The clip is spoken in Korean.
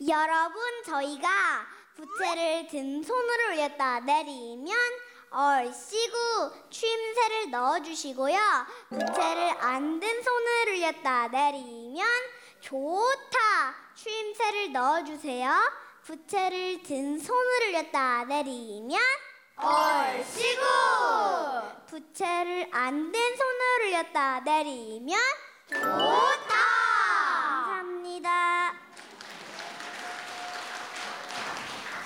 여러분, 저희가 부채를 든 손으로 올렸다 내리면 얼씨구 추임새를 넣어주시고요. 부채를 안 든 손을 올렸다 내리면 좋다 추임새를 넣어주세요. 부채를 든 손을 올렸다 내리면 얼씨구. 부채를 안 든 손을 올렸다 내리면 좋다.